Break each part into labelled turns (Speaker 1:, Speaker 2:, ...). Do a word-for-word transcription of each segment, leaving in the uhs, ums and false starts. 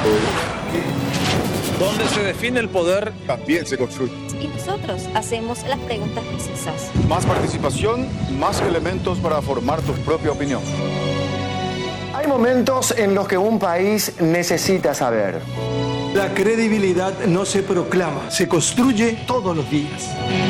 Speaker 1: Donde se define el poder,
Speaker 2: también se construye.
Speaker 3: Y nosotros hacemos las preguntas precisas.
Speaker 2: Más participación, más elementos para formar tu propia opinión.
Speaker 4: Hay momentos en los que un país necesita saber.
Speaker 5: La credibilidad no se proclama, se construye todos los días.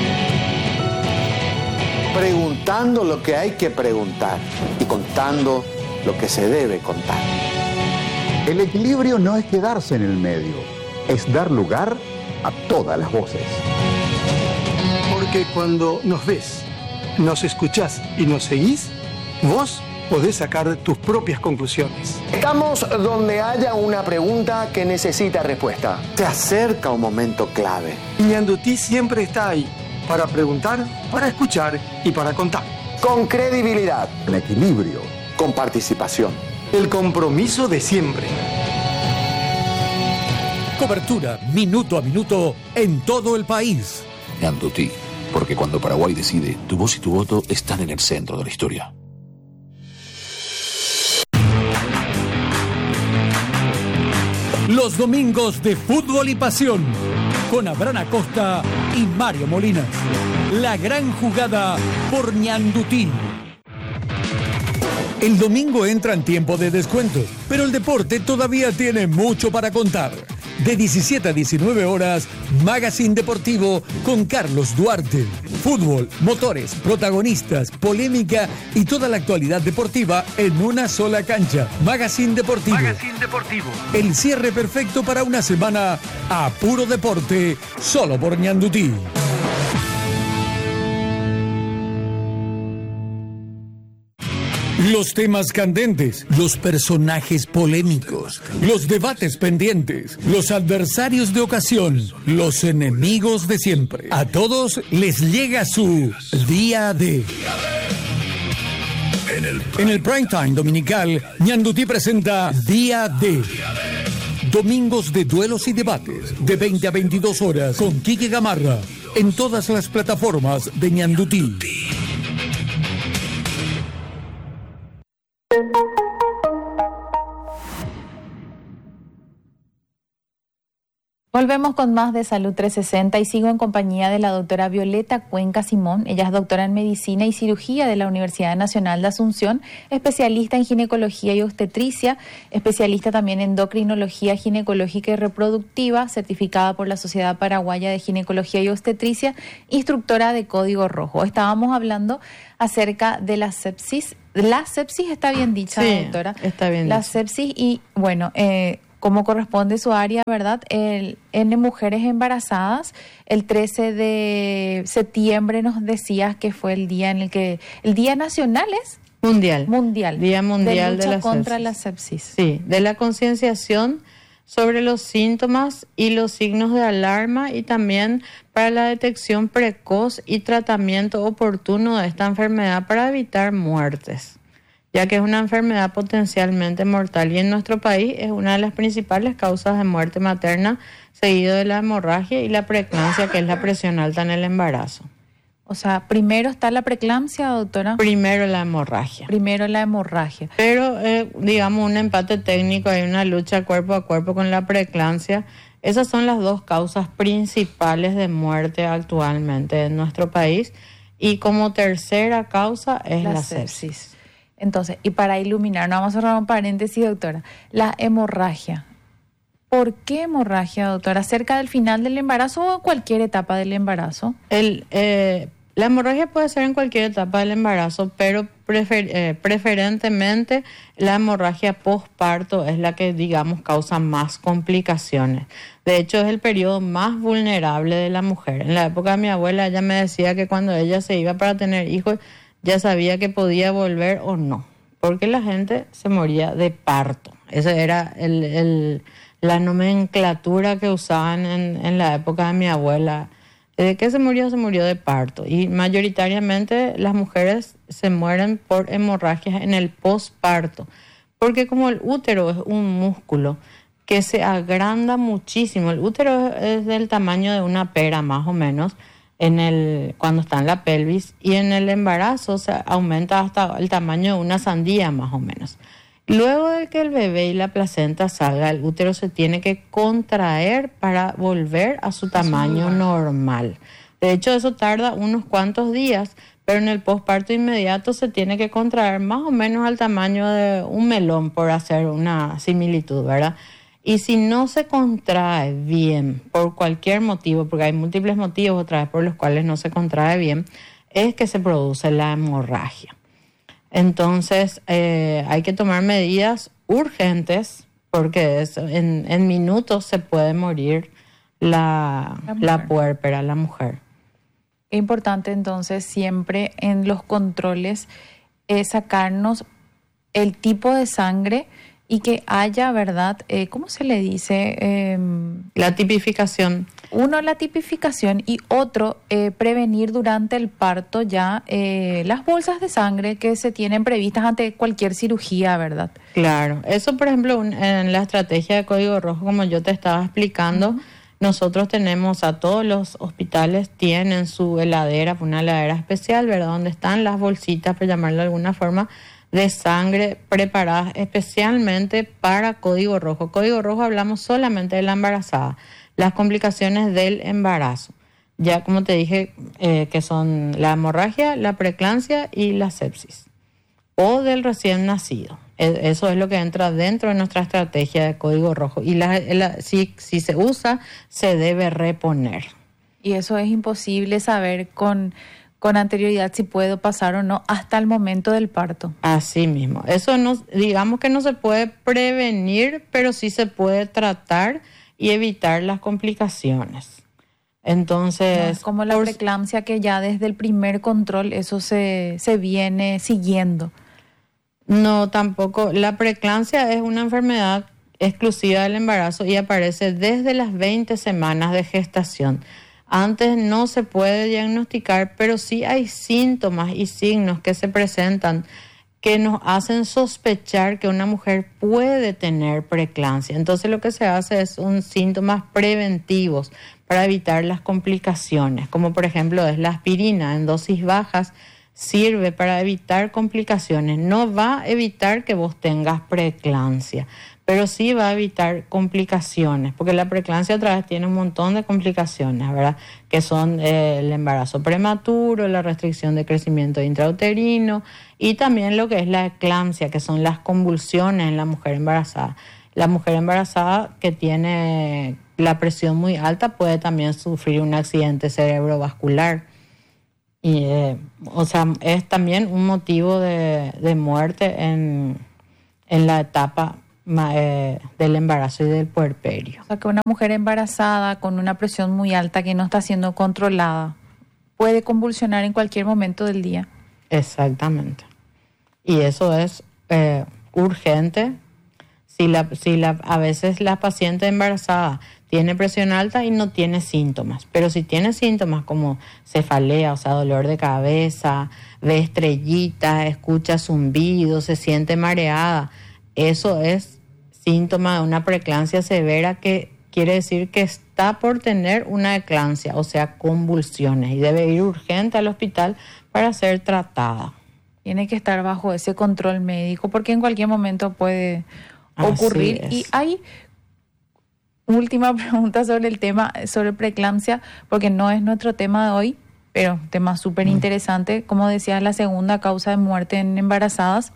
Speaker 6: Preguntando lo que hay que preguntar y contando lo que se debe contar.
Speaker 7: El equilibrio no es quedarse en el medio, es dar lugar a todas las voces.
Speaker 5: Porque cuando nos ves, nos escuchás y nos seguís, vos podés sacar tus propias conclusiones.
Speaker 4: Estamos donde haya una pregunta que necesita respuesta.
Speaker 6: Se acerca un momento clave.
Speaker 5: Ñandutí siempre está ahí, para preguntar, para escuchar y para contar.
Speaker 4: Con credibilidad.
Speaker 7: El equilibrio.
Speaker 6: Con participación.
Speaker 5: El compromiso de siempre.
Speaker 8: Cobertura minuto a minuto en todo el país.
Speaker 9: Ñandutí, porque cuando Paraguay decide, tu voz y tu voto están en el centro de la historia.
Speaker 8: Los domingos de fútbol y pasión, con Abraham Acosta y Mario Molinas. La gran jugada por Ñandutí. El domingo entra en tiempo de descuentos, pero el deporte todavía tiene mucho para contar. De diecisiete a diecinueve horas, Magazine Deportivo con Carlos Duarte. Fútbol, motores, protagonistas, polémica y toda la actualidad deportiva en una sola cancha. Magazine Deportivo.
Speaker 10: Magazine Deportivo.
Speaker 8: El cierre perfecto para una semana a puro deporte, solo por Ñandutí. Los temas candentes, los personajes polémicos, los debates pendientes, los adversarios de ocasión, los enemigos de siempre. A todos les llega su Día D. En el prime time dominical, Ñandutí presenta Día D. Domingos de duelos y debates, de veinte a veintidós horas, con Quique Gamarra, en todas las plataformas de Ñandutí.
Speaker 11: Volvemos con más de Salud trescientos sesenta y sigo en compañía de la doctora Violeta Cuenca Simón. Ella es doctora en Medicina y Cirugía de la Universidad Nacional de Asunción, especialista en ginecología y obstetricia, especialista también en endocrinología ginecológica y reproductiva, certificada por la Sociedad Paraguaya de Ginecología y Obstetricia, instructora de Código Rojo. Estábamos hablando acerca de la sepsis. La sepsis está bien dicha,
Speaker 12: sí,
Speaker 11: doctora.
Speaker 12: Está bien
Speaker 11: La
Speaker 12: dicho.
Speaker 11: sepsis y, bueno, eh, como corresponde su área, ¿verdad? El, en mujeres embarazadas, el trece de septiembre nos decías que fue el día en el que, el Día Nacional es
Speaker 12: Mundial.
Speaker 11: Mundial.
Speaker 12: Día Mundial
Speaker 11: de, lucha
Speaker 12: de la
Speaker 11: contra
Speaker 12: sepsis.
Speaker 11: la sepsis.
Speaker 12: Sí, de la concienciación sobre los síntomas y los signos de alarma y también para la detección precoz y tratamiento oportuno de esta enfermedad para evitar muertes, ya que es una enfermedad potencialmente mortal y en nuestro país es una de las principales causas de muerte materna, seguido de la hemorragia y la preeclampsia, que es la presión alta en el embarazo.
Speaker 11: O sea, primero está la preeclampsia, doctora.
Speaker 12: Primero la hemorragia.
Speaker 11: Primero la hemorragia.
Speaker 12: Pero, eh, digamos, un empate técnico, hay una lucha cuerpo a cuerpo con la preeclampsia. Esas son las dos causas principales de muerte actualmente en nuestro país. Y como tercera causa es la, la sepsis. sepsis.
Speaker 11: Entonces, y para iluminar, no vamos a cerrar un paréntesis, doctora, la hemorragia. ¿Por qué hemorragia, doctora? ¿Cerca del final del embarazo o en cualquier etapa del embarazo?
Speaker 12: El, eh, la hemorragia puede ser en cualquier etapa del embarazo, pero prefer, eh, preferentemente la hemorragia postparto es la que, digamos, causa más complicaciones. De hecho, es el periodo más vulnerable de la mujer. En la época de mi abuela, ella me decía que cuando ella se iba para tener hijos, ya sabía que podía volver o no, porque la gente se moría de parto. Esa era el... el la nomenclatura que usaban en, en la época de mi abuela. ¿De qué se murió? Se murió de parto. Y mayoritariamente las mujeres se mueren por hemorragias en el posparto. Porque como el útero es un músculo que se agranda muchísimo, el útero es del tamaño de una pera más o menos en el, cuando está en la pelvis, y en el embarazo se aumenta hasta el tamaño de una sandía más o menos. Luego de que el bebé y la placenta salga, el útero se tiene que contraer para volver a su tamaño normal. De hecho, eso tarda unos cuantos días, pero en el posparto inmediato se tiene que contraer más o menos al tamaño de un melón, por hacer una similitud, ¿verdad? Y si no se contrae bien, por cualquier motivo, porque hay múltiples motivos otra vez por los cuales no se contrae bien, es que se produce la hemorragia. Entonces, eh, hay que tomar medidas urgentes, porque es, en, en minutos se puede morir la, la, la puérpera, la mujer.
Speaker 11: Es importante entonces siempre en los controles eh, sacarnos el tipo de sangre y que haya, ¿verdad? Eh, ¿Cómo se le dice? Eh,
Speaker 12: la tipificación.
Speaker 11: Uno, la tipificación, y otro, eh, prevenir durante el parto ya eh, las bolsas de sangre que se tienen previstas ante cualquier cirugía, ¿verdad?
Speaker 12: Claro. Eso, por ejemplo, un, en la estrategia de Código Rojo, como yo te estaba explicando, uh-huh. Nosotros tenemos, a todos los hospitales tienen su heladera, una heladera especial, ¿verdad? Donde están las bolsitas, por llamarlo de alguna forma, de sangre preparadas especialmente para Código Rojo. Código Rojo hablamos solamente de la embarazada, las complicaciones del embarazo. Ya como te dije, eh, que son la hemorragia, la preeclampsia y la sepsis. O del recién nacido. Eso es lo que entra dentro de nuestra estrategia de Código Rojo. Y la, la, si, si se usa, se debe reponer.
Speaker 11: Y eso es imposible saber con, con anterioridad si puede pasar o no hasta el momento del parto.
Speaker 12: Así mismo. Eso no, digamos que no se puede prevenir, pero sí se puede tratar y evitar las complicaciones. Entonces,
Speaker 11: no es como la por... preeclampsia, que ya desde el primer control eso se, se viene siguiendo.
Speaker 12: No, tampoco. La preeclampsia es una enfermedad exclusiva del embarazo y aparece desde las veinte semanas de gestación. Antes no se puede diagnosticar, pero sí hay síntomas y signos que se presentan que nos hacen sospechar que una mujer puede tener preeclampsia. Entonces lo que se hace es un síntomas preventivos para evitar las complicaciones, como por ejemplo es la aspirina en dosis bajas. Sirve para evitar complicaciones. No va a evitar que vos tengas preeclampsia, pero sí va a evitar complicaciones, porque la preeclampsia otra vez tiene un montón de complicaciones, ¿verdad? Que son eh, el embarazo prematuro, la restricción de crecimiento intrauterino y también lo que es la eclampsia, que son las convulsiones en la mujer embarazada. La mujer embarazada que tiene la presión muy alta puede también sufrir un accidente cerebrovascular. Y, eh, o sea, es también un motivo de, de muerte en, en la etapa eh, del embarazo y del puerperio.
Speaker 11: O sea, que una mujer embarazada con una presión muy alta que no está siendo controlada puede convulsionar en cualquier momento del día.
Speaker 12: Exactamente. Y eso es eh, urgente. Si la, si la, a veces la paciente embarazada tiene presión alta y no tiene síntomas, pero si tiene síntomas como cefalea, o sea, dolor de cabeza, ve estrellitas, escucha zumbidos, se siente mareada, eso es síntoma de una preeclampsia severa, que quiere decir que está por tener una eclampsia, o sea, convulsiones, y debe ir urgente al hospital para ser tratada.
Speaker 11: Tiene que estar bajo ese control médico, porque en cualquier momento puede ocurrir. Y hay última pregunta sobre el tema, sobre preeclampsia, porque no es nuestro tema de hoy, pero un tema súper interesante. Mm. Como decías, la segunda causa de muerte en embarazadas.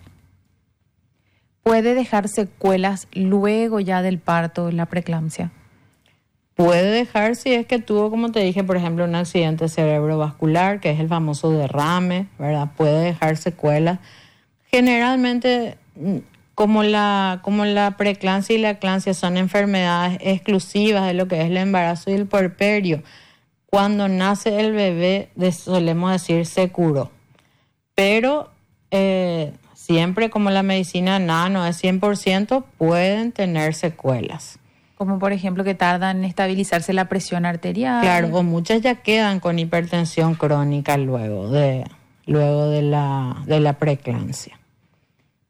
Speaker 11: ¿Puede dejar secuelas luego ya del parto la preeclampsia?
Speaker 12: Puede dejar si es que tuvo, como te dije, por ejemplo, un accidente cerebrovascular, que es el famoso derrame, ¿verdad? Puede dejar secuelas. Generalmente, como la, como la preeclampsia y la eclampsia son enfermedades exclusivas de lo que es el embarazo y el puerperio, cuando nace el bebé, solemos decir, se curó. Pero eh, siempre, como la medicina nada no es cien por ciento, pueden tener secuelas.
Speaker 11: Como por ejemplo que tardan en estabilizarse la presión arterial.
Speaker 12: Claro, o muchas ya quedan con hipertensión crónica luego de, luego de la, de la preeclampsia.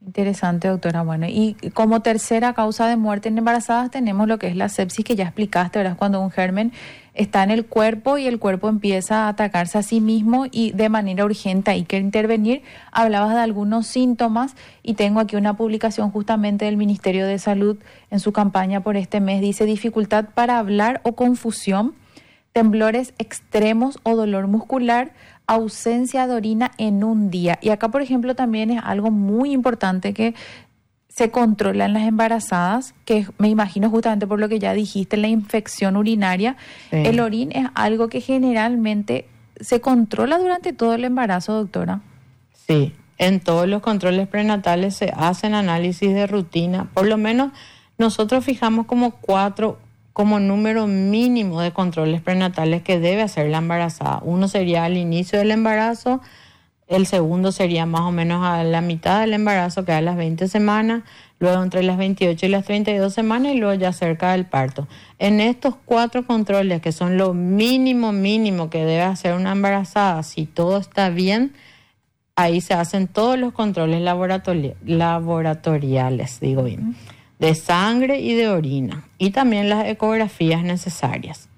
Speaker 11: Interesante, doctora. Bueno, y como tercera causa de muerte en embarazadas tenemos lo que es la sepsis, que ya explicaste, ¿verdad? Cuando un germen está en el cuerpo y el cuerpo empieza a atacarse a sí mismo y de manera urgente hay que intervenir. Hablabas de algunos síntomas y tengo aquí una publicación justamente del Ministerio de Salud en su campaña por este mes. Dice: dificultad para hablar o confusión, temblores extremos o dolor muscular, ausencia de orina en un día. Y acá, por ejemplo, también es algo muy importante que se controla en las embarazadas, que me imagino justamente por lo que ya dijiste, la infección urinaria. Sí. El orín es algo que generalmente se controla durante todo el embarazo, doctora.
Speaker 12: Sí, en todos los controles prenatales se hacen análisis de rutina. Por lo menos nosotros fijamos como cuatro como número mínimo de controles prenatales que debe hacer la embarazada. Uno sería al inicio del embarazo, el segundo sería más o menos a la mitad del embarazo, que es a las veinte semanas, luego entre las veintiocho y las treinta y dos semanas y luego ya cerca del parto. En estos cuatro controles, que son lo mínimo mínimo que debe hacer una embarazada, si todo está bien, ahí se hacen todos los controles laboratori- laboratoriales, digo bien, de sangre y de orina, y también las ecografías necesarias.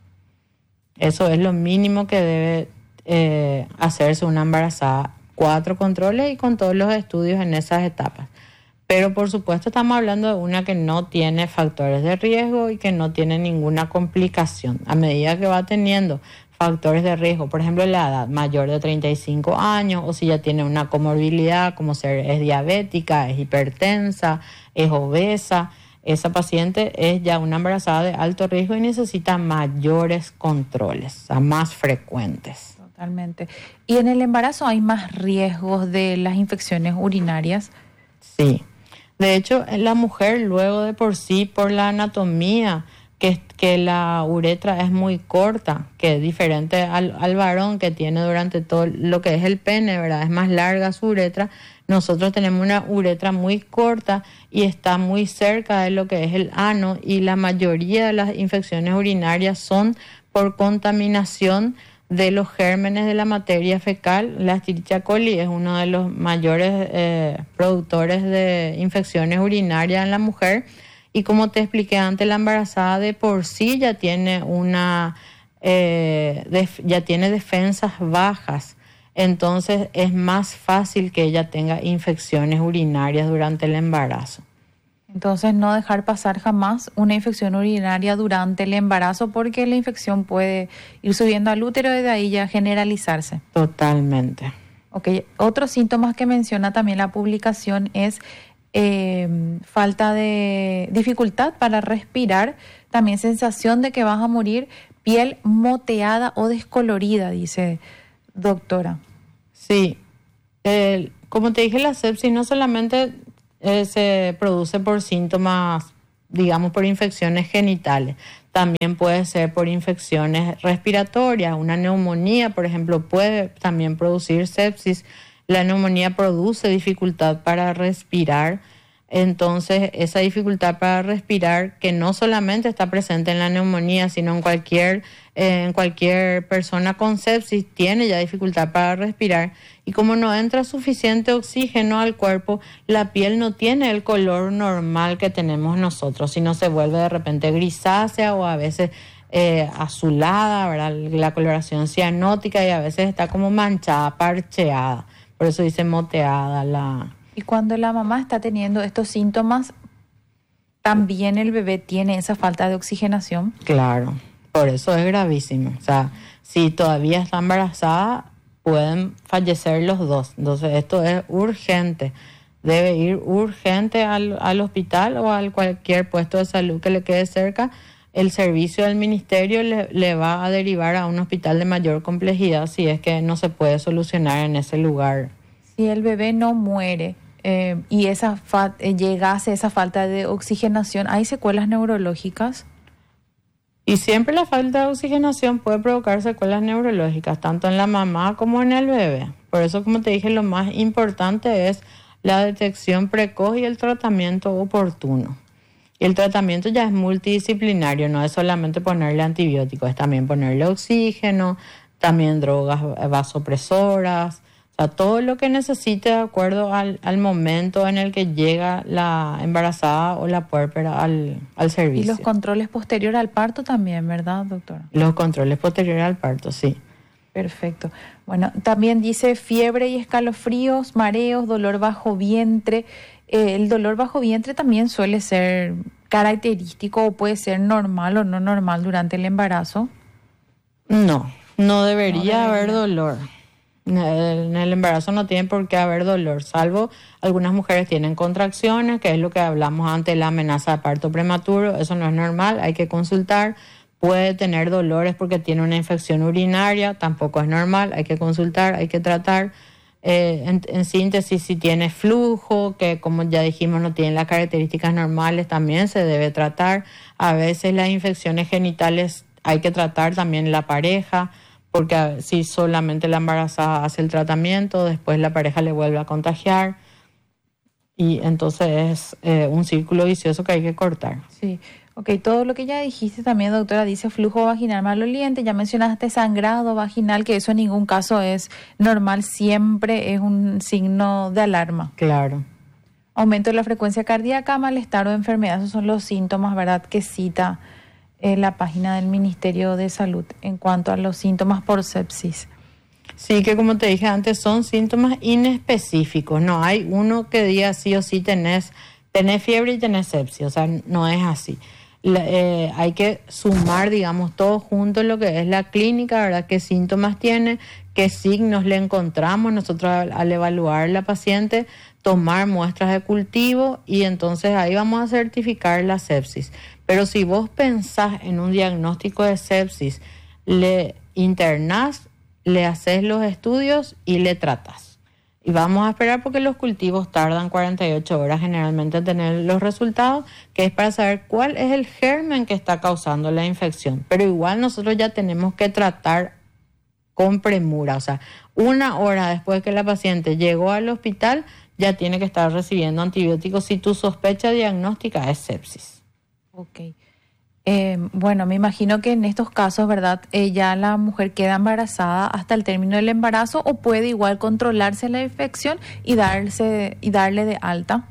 Speaker 12: Eso es lo mínimo que debe eh, hacerse una embarazada. Cuatro controles y con todos los estudios en esas etapas. Pero por supuesto estamos hablando de una que no tiene factores de riesgo y que no tiene ninguna complicación. A medida que va teniendo factores de riesgo, por ejemplo la edad mayor de treinta y cinco años, o si ya tiene una comorbilidad como ser es diabética, es hipertensa, es obesa, esa paciente es ya una embarazada de alto riesgo y necesita mayores controles, o sea, más frecuentes.
Speaker 11: Totalmente. ¿Y en el embarazo hay más riesgos de las infecciones urinarias?
Speaker 12: Sí. De hecho, la mujer luego de por sí, por la anatomía, que, que la uretra es muy corta, que es diferente al, al varón que tiene durante todo lo que es el pene, ¿verdad? Es más larga su uretra. Nosotros tenemos una uretra muy corta y está muy cerca de lo que es el ano, y la mayoría de las infecciones urinarias son por contaminación de los gérmenes de la materia fecal. La Escherichia coli es uno de los mayores eh, productores de infecciones urinarias en la mujer, y como te expliqué antes, la embarazada de por sí ya tiene una eh, def- ya tiene defensas bajas, entonces es más fácil que ella tenga infecciones urinarias durante el embarazo.
Speaker 11: Entonces, no dejar pasar jamás una infección urinaria durante el embarazo, porque la infección puede ir subiendo al útero y de ahí ya generalizarse.
Speaker 12: Totalmente.
Speaker 11: Ok, otros síntomas que menciona también la publicación es eh, falta de dificultad para respirar, también sensación de que vas a morir, piel moteada o descolorida, dice doctora.
Speaker 12: Sí, eh, como te dije, la sepsis no solamente Eh, se produce por síntomas, digamos, por infecciones genitales. También puede ser por infecciones respiratorias. Una neumonía, por ejemplo, puede también producir sepsis. La neumonía produce dificultad para respirar. Entonces, esa dificultad para respirar, que no solamente está presente en la neumonía, sino en cualquier, eh, en cualquier persona con sepsis, tiene ya dificultad para respirar. Y como no entra suficiente oxígeno al cuerpo, la piel no tiene el color normal que tenemos nosotros, sino se vuelve de repente grisácea o a veces eh, azulada, ¿verdad? La coloración cianótica, y a veces está como manchada, parcheada. Por eso dice moteada la...
Speaker 11: Y cuando la mamá está teniendo estos síntomas, ¿también el bebé tiene esa falta de oxigenación?
Speaker 12: Claro, por eso es gravísimo. O sea, si todavía está embarazada, pueden fallecer los dos. Entonces, esto es urgente. Debe ir urgente al, al hospital o a cualquier puesto de salud que le quede cerca. El servicio del ministerio le, le va a derivar a un hospital de mayor complejidad si es que no se puede solucionar en ese lugar.
Speaker 11: Si el bebé no muere eh, y esa fa- eh, llegase esa falta de oxigenación, ¿hay secuelas neurológicas?
Speaker 12: Y siempre la falta de oxigenación puede provocar secuelas neurológicas, tanto en la mamá como en el bebé. Por eso, como te dije, lo más importante es la detección precoz y el tratamiento oportuno. Y el tratamiento ya es multidisciplinario, no es solamente ponerle antibióticos, es también ponerle oxígeno, también drogas vasopresoras. O O sea, todo lo que necesite de acuerdo al, al momento en el que llega la embarazada o la puérpera al, al servicio.
Speaker 11: Y los controles posteriores al parto también, ¿verdad, doctora?
Speaker 12: Los controles posteriores al parto, sí.
Speaker 11: Perfecto. Bueno, también dice fiebre y escalofríos, mareos, dolor bajo vientre. Eh, el dolor bajo vientre también suele ser característico o puede ser normal o no normal durante el embarazo.
Speaker 12: No, no debería, no debería. haber dolor. En el embarazo no tiene por qué haber dolor, salvo algunas mujeres tienen contracciones, que es lo que hablamos antes, la amenaza de parto prematuro. Eso no es normal, hay que consultar. Puede tener dolores porque tiene una infección urinaria, tampoco es normal, hay que consultar, hay que tratar. Eh, en, en síntesis, si tiene flujo, que como ya dijimos no tiene las características normales, también se debe tratar. A veces las infecciones genitales hay que tratar también la pareja, porque si solamente la embarazada hace el tratamiento, después la pareja le vuelve a contagiar y entonces es eh, un círculo vicioso que hay que cortar.
Speaker 11: Sí, ok, todo lo que ya dijiste también, doctora, dice flujo vaginal maloliente, ya mencionaste sangrado vaginal, que eso en ningún caso es normal, siempre es un signo de alarma.
Speaker 12: Claro.
Speaker 11: Aumento de la frecuencia cardíaca, malestar o enfermedad, esos son los síntomas, ¿verdad?, que cita en la página del Ministerio de Salud en cuanto a los síntomas por sepsis.
Speaker 12: Sí, que como te dije antes, son síntomas inespecíficos. No hay uno que diga sí o sí tenés, tenés fiebre y tenés sepsis. O sea, no es así. La, eh, hay que sumar, digamos, todo junto lo que es la clínica, ¿verdad? ¿Qué síntomas tiene? ¿Qué signos le encontramos nosotros al, al evaluar a la paciente? Tomar muestras de cultivo y entonces ahí vamos a certificar la sepsis. Pero si vos pensás en un diagnóstico de sepsis, le internás, le haces los estudios y le tratas. Y vamos a esperar porque los cultivos tardan cuarenta y ocho horas generalmente en tener los resultados, que es para saber cuál es el germen que está causando la infección. Pero igual nosotros ya tenemos que tratar con premura. O sea, una hora después que la paciente llegó al hospital, ya tiene que estar recibiendo antibióticos si tu sospecha diagnóstica es sepsis.
Speaker 11: Ok. Eh, bueno, me imagino que en estos casos, ¿verdad? Eh, ya la mujer queda embarazada hasta el término del embarazo o puede igual controlarse la infección y darse y darle de alta.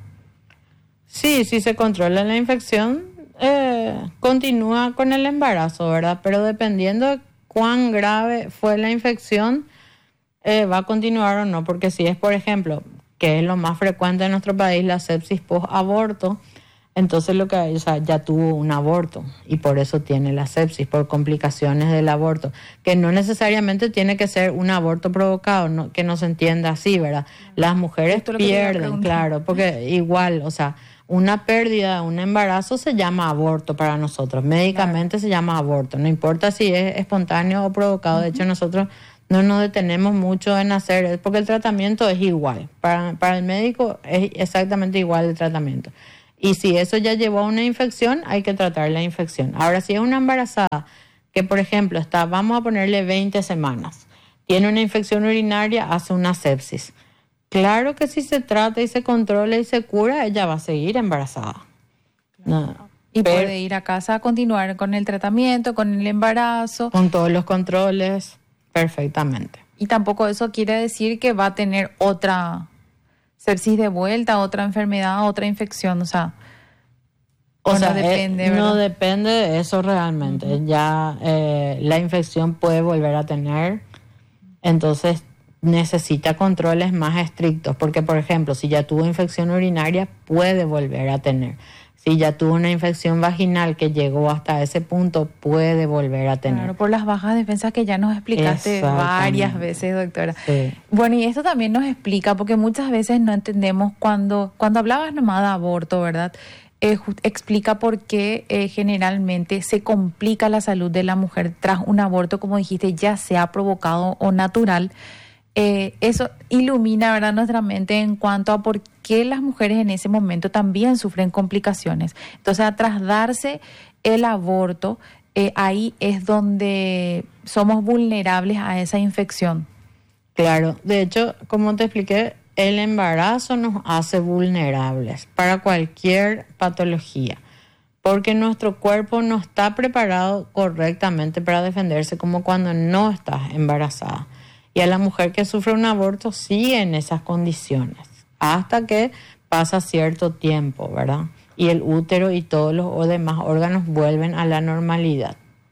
Speaker 12: Sí, si se controla la infección, eh, continúa con el embarazo, ¿verdad? Pero dependiendo de cuán grave fue la infección, eh, va a continuar o no. Porque si es, por ejemplo, que es lo más frecuente en nuestro país, la sepsis post-aborto, entonces lo que hay, o sea, ya tuvo un aborto y por eso tiene la sepsis, por complicaciones del aborto, que no necesariamente tiene que ser un aborto provocado, no, que no se entienda así, ¿verdad? Las mujeres pierden, claro, porque igual, o sea, una pérdida, un embarazo se llama aborto para nosotros, médicamente claro. Se llama aborto, no importa si es espontáneo o provocado, uh-huh. De hecho nosotros no nos detenemos mucho en hacer, porque el tratamiento es igual, para, para el médico es exactamente igual el tratamiento. Y si eso ya llevó a una infección, hay que tratar la infección. Ahora, si es una embarazada que, por ejemplo, está, vamos a ponerle veinte semanas, tiene una infección urinaria, hace una sepsis. Claro que si se trata y se controla y se cura, ella va a seguir embarazada. No.
Speaker 11: Y Pero, puede ir a casa a continuar con el tratamiento, con el embarazo.
Speaker 12: Con todos los controles, perfectamente.
Speaker 11: Y tampoco eso quiere decir que va a tener otra sepsis de vuelta, otra enfermedad, otra infección, o sea,
Speaker 12: o
Speaker 11: no
Speaker 12: sea,
Speaker 11: depende,
Speaker 12: eh,
Speaker 11: ¿verdad?
Speaker 12: No depende de eso realmente. Uh-huh. Ya eh, la infección puede volver a tener, entonces necesita controles más estrictos, porque por ejemplo, si ya tuvo infección urinaria, puede volver a tener. Si ya tuvo una infección vaginal que llegó hasta ese punto, puede volver a tener.
Speaker 11: Claro, por las bajas defensas que ya nos explicaste varias veces, doctora.
Speaker 12: Sí.
Speaker 11: Bueno, y esto también nos explica, porque muchas veces no entendemos cuando, cuando hablabas nomás de aborto, ¿verdad? Eh, just, explica por qué eh, generalmente se complica la salud de la mujer tras un aborto, como dijiste, ya sea provocado o natural. Eh, eso ilumina, ¿verdad?, nuestra mente en cuanto a por qué las mujeres en ese momento también sufren complicaciones. Entonces, tras darse el aborto, eh, ahí es donde somos vulnerables a esa infección.
Speaker 12: Claro, de hecho, como te expliqué, el embarazo nos hace vulnerables para cualquier patología, porque nuestro cuerpo no está preparado correctamente para defenderse como cuando no estás embarazada. Y a la mujer que sufre un aborto sigue en esas condiciones hasta que pasa cierto tiempo, ¿verdad? Y el útero y todos los demás órganos vuelven a la normalidad.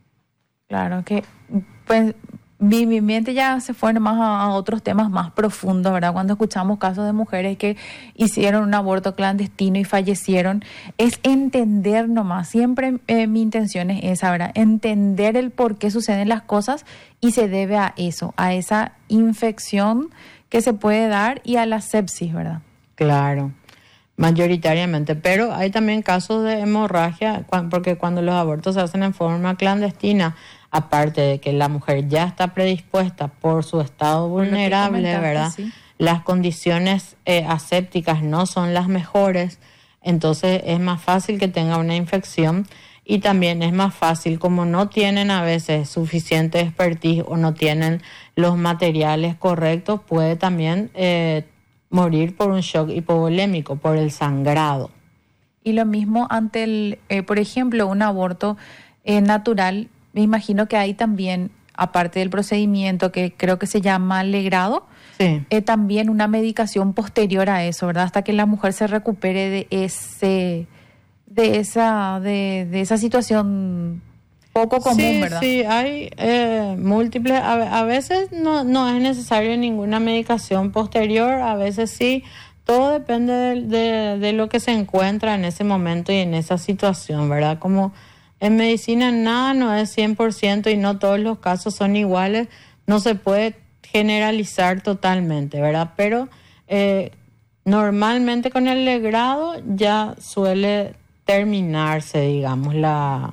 Speaker 11: Claro que, pues, mi, mi mente ya se fue más a, a otros temas más profundos, ¿verdad? Cuando escuchamos casos de mujeres que hicieron un aborto clandestino y fallecieron, es entender nomás, siempre eh, mi intención es esa, ¿verdad? Entender el por qué suceden las cosas y se debe a eso, a esa infección que se puede dar y a la sepsis, ¿verdad?
Speaker 12: Claro, mayoritariamente, pero hay también casos de hemorragia, porque cuando los abortos se hacen en forma clandestina, aparte de que la mujer ya está predispuesta por su estado vulnerable, ¿verdad? Sí. Las condiciones eh, asépticas no son las mejores, entonces es más fácil que tenga una infección y también es más fácil, como no tienen a veces suficiente expertise o no tienen los materiales correctos, puede también eh, morir por un shock hipovolémico, por el sangrado.
Speaker 11: Y lo mismo ante el, eh, por ejemplo, un aborto eh, natural. Me imagino que hay también, aparte del procedimiento que creo que se llama legrado, sí. eh, también una medicación posterior a eso, ¿verdad? Hasta que la mujer se recupere de ese, de esa, de, de esa situación poco común,
Speaker 12: sí,
Speaker 11: ¿verdad?
Speaker 12: Sí, hay eh, múltiples, a, a veces no, no es necesario ninguna medicación posterior, a veces sí. Todo depende de, de, de lo que se encuentra en ese momento y en esa situación, ¿verdad? Como en medicina nada no es cien por ciento y no todos los casos son iguales, no se puede generalizar totalmente, ¿verdad? Pero eh, normalmente con el legrado ya suele terminarse, digamos, la,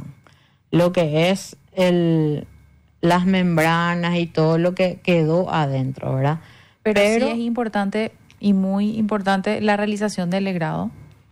Speaker 12: lo que es el, las membranas y todo lo que quedó adentro, ¿verdad?
Speaker 11: Pero, Pero sí es importante y muy importante la realización del legrado.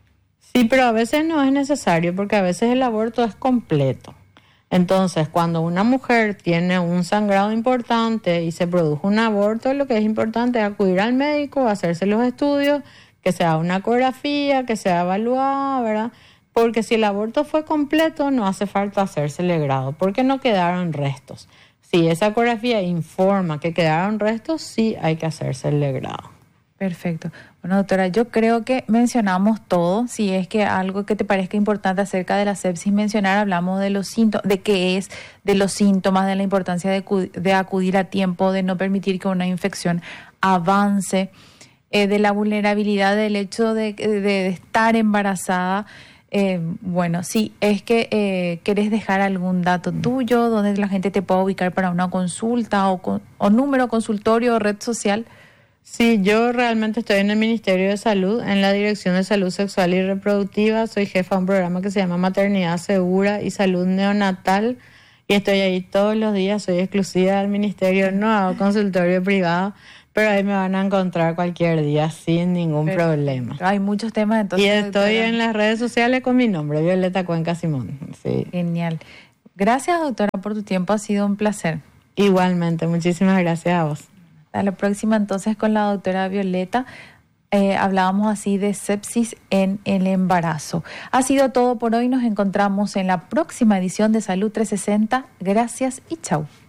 Speaker 12: Sí, pero a veces no es necesario porque a veces el aborto es completo. Entonces, cuando una mujer tiene un sangrado importante y se produjo un aborto, lo que es importante es acudir al médico, hacerse los estudios, que sea una ecografía, que sea evaluada, ¿verdad? Porque si el aborto fue completo, no hace falta hacerse legrado, porque no quedaron restos. Si esa ecografía informa que quedaron restos, sí hay que hacerse el legrado.
Speaker 11: Perfecto. Bueno, doctora, yo creo que mencionamos todo. Si es que algo que te parezca importante acerca de la sepsis mencionar, hablamos de los síntomas, de qué es, de los síntomas, de la importancia de, de acudir a tiempo, de no permitir que una infección avance, eh, de la vulnerabilidad del hecho de, de, de estar embarazada. Eh, bueno, si es que eh, querés dejar algún dato tuyo, donde la gente te pueda ubicar para una consulta o, o número consultorio o red social.
Speaker 12: Sí, yo realmente estoy en el Ministerio de Salud, en la Dirección de Salud Sexual y Reproductiva. Soy jefa de un programa que se llama Maternidad Segura y Salud Neonatal y estoy ahí todos los días. Soy exclusiva del Ministerio, no hago consultorio privado, pero ahí me van a encontrar cualquier día sin ningún pero, problema.
Speaker 11: Hay muchos temas entonces.
Speaker 12: Y estoy doctora en las redes sociales con mi nombre, Violeta Cuenca Simón. Sí.
Speaker 11: Genial. Gracias, doctora, por tu tiempo. Ha sido un placer.
Speaker 12: Igualmente, muchísimas gracias a vos.
Speaker 11: A la próxima entonces con la doctora Violeta. Eh, hablábamos así de sepsis en el embarazo. Ha sido todo por hoy. Nos encontramos en la próxima edición de Salud trescientos sesenta. Gracias y chau.